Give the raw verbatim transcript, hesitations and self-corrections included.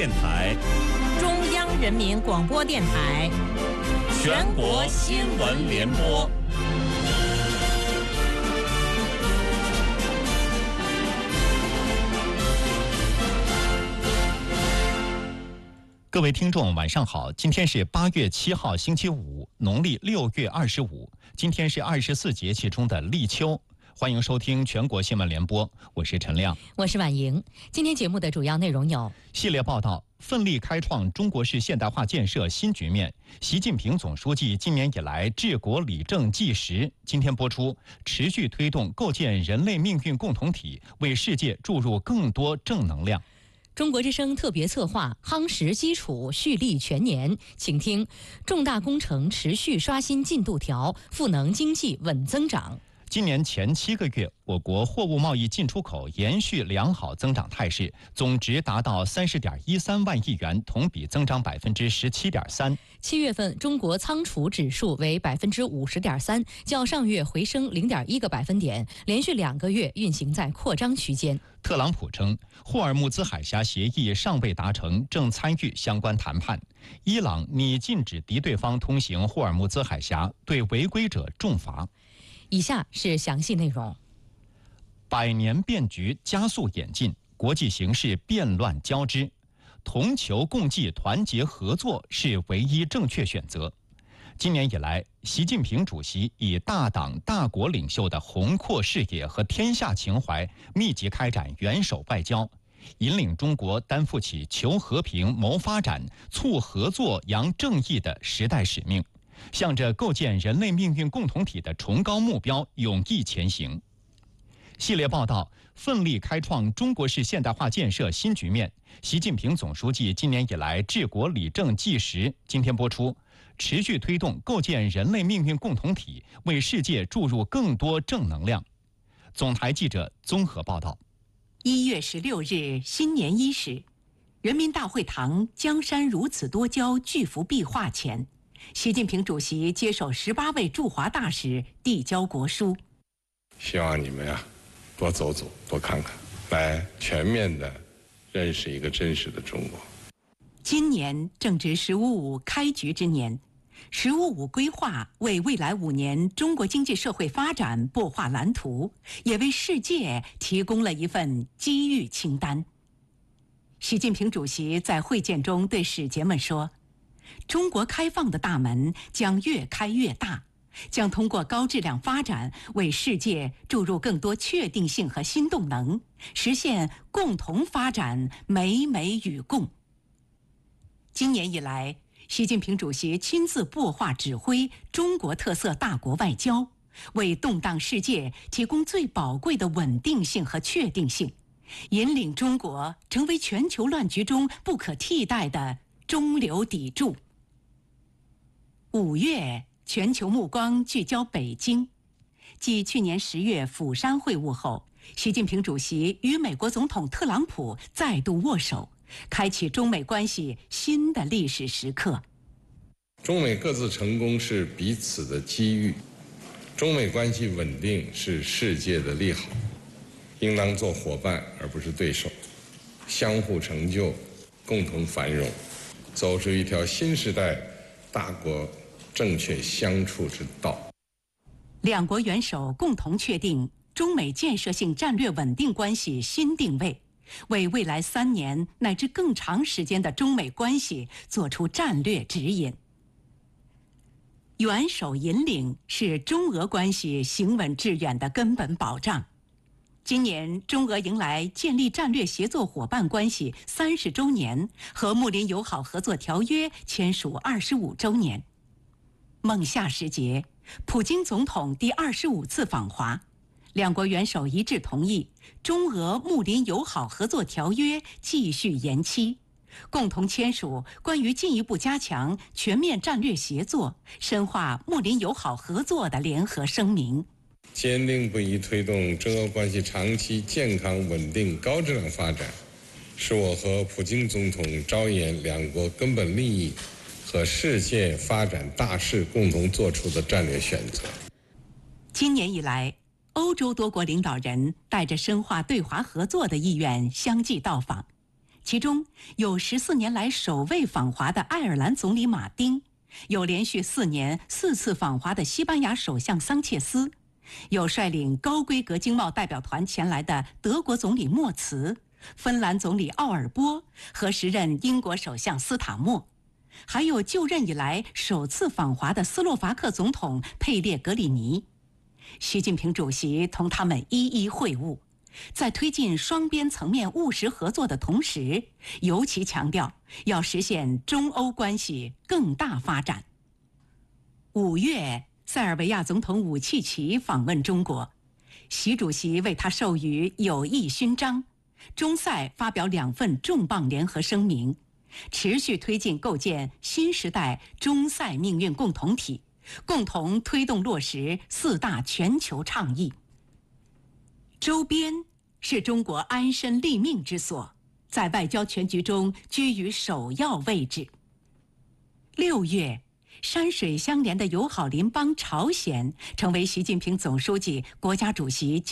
电台、 中央人民广播电台全国新闻联播。各位听众，晚上好！今天是八月七号，星期五，农历六月二十五。今天是二十四节气中的立秋。欢迎收听全国新闻联播，我是陈亮， 我是婉莹。今天节目的主要内容有： 系列报道，奋力开创中国式现代化建设新局面。习近平总书记今年以来治国理政纪实。今天播出，持续推动构建人类命运共同体，为世界注入更多正能量。 中国之声特别策划夯实基础，蓄力全年，请听：重大工程持续刷新进度条，赋能经济稳增长。 今年前七个月，我国货物贸易进出口延续良好增长态势，总值达到三十点一三万亿元，同比增长百分之十七点三。 七月份中国仓储指数为百分之五十点三，较上月回升零点一个百分点，连续两个月运行在扩张区间。 特朗普称，霍尔木兹海峡协议尚未达成，正参与相关谈判。伊朗拟禁止敌对方通行霍尔木兹海峡，对违规者重罚。 以下是详细内容。 百年变局加速演进，国际形势变乱交织，同求共济、团结合作是唯一正确选择。今年以来，习近平主席以大党大国领袖的宏阔视野和天下情怀，密集开展元首外交，引领中国担负起求和平、谋发展、促合作、扬正义的时代使命，向着构建人类命运共同体的崇高目标勇毅前行。系列报道，奋力开创中国式现代化建设新局面。习近平总书记今年以来治国理政纪实。今天播出，持续推动构建人类命运共同体，为世界注入更多正能量。总台记者综合报道。 一月十六日，新年伊始，人民大会堂江山如此多娇巨幅壁画前，习近平主席接受十八位驻华大使递交国书。 希望你们呀、啊，多走走，多看看，来全面的认识一个真实的中国。 今年正值“十五五”开局之年，“十五五”规划为未来五年中国经济社会发展擘画蓝图，也为世界提供了一份机遇清单。习近平主席在会见中对使节们说，中国开放的大门将越开越大，将通过高质量发展为世界注入更多确定性和新动能，实现共同发展、美美与共。今年以来，习近平主席亲自擘画指挥中国特色大国外交，为动荡世界提供最宝贵的稳定性和确定性，引领中国成为全球乱局中不可替代的中流砥柱。五月，全球目光聚焦北京。继去年十月釜山会晤后，习近平主席与美国总统特朗普再度握手，开启中美关系新的历史时刻。 中美各自成功是彼此的机遇，中美关系稳定是世界的利好，应当做伙伴而不是对手，相互成就，共同繁荣，走出一条新时代大国正确相处之道。 两国元首共同确定中美建设性战略稳定关系新定位，为未来三年乃至更长时间的中美关系做出战略指引。元首引领是中俄关系行稳致远的根本保障。今年中俄迎来建立战略协作伙伴关系三十周年和睦邻友好合作条约签署二十五周年。孟夏时节，普京总统第二十五次访华，两国元首一致同意中俄睦邻友好合作条约继续延期，共同签署关于进一步加强全面战略协作、深化睦邻友好合作的联合声明。 坚定不移推动中俄关系长期健康稳定高质量发展，是我和普京总统着眼两国根本利益和世界发展大势共同做出的战略选择。 今年以来，欧洲多国领导人带着深化对华合作的意愿相继到访， 其中有十四年来首位访华的爱尔兰总理马丁，有连续四年四次访华的西班牙首相桑切斯，有率领高规格经贸代表团前来的德国总理默茨、芬兰总理奥尔波和时任英国首相斯塔默，还有就任以来首次访华的斯洛伐克总统佩列格里尼。习近平主席同他们一一会晤，在推进双边层面务实合作的同时，尤其强调要实现中欧关系更大发展。五月，塞尔维亚总统武契奇访问中国，习主席为他授予友谊勋章。中塞发表两份重磅联合声明，持续推进构建新时代中塞命运共同体，共同推动落实四大全球倡议。周边是中国安身立命之所，在外交全局中居于首要位置。六月，山水相连的友好邻邦朝鲜成为习近平总书记、国家主席